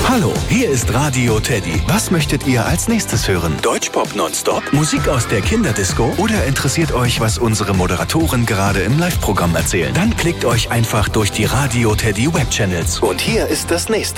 Hallo, hier ist Radio Teddy. Was möchtet ihr als nächstes hören? Deutschpop nonstop? Musik aus der Kinderdisco? Oder interessiert euch, was unsere Moderatoren gerade im Live-Programm erzählen? Dann klickt euch einfach durch die Radio Teddy Webchannels. Und hier ist das nächste.